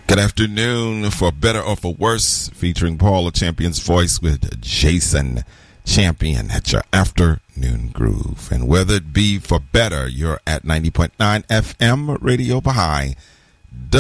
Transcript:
Good afternoon. For Better or for Worse, featuring Paul, the Champion's Voice, with Jason Champion at your afternoon groove. And whether it be for better, you're at 90.9 FM Radio Baha'i.